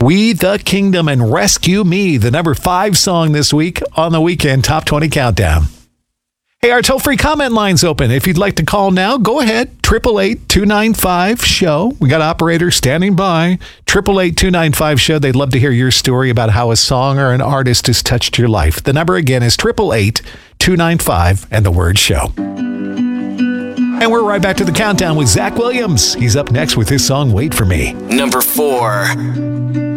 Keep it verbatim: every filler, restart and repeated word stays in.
We the Kingdom and Rescue Me, the number five song this week on the Weekend Top twenty Countdown. Hey, our toll-free comment line's open. If you'd like to call now, go ahead. eight eight eight, two nine five, show. We got operators standing by. eight eight eight, two nine five, show. They'd love to hear your story about how a song or an artist has touched your life. The number again is eight eight eight, two nine five and the word show. And we're right back to the countdown with Zach Williams. He's up next with his song, Wait For Me. Number four.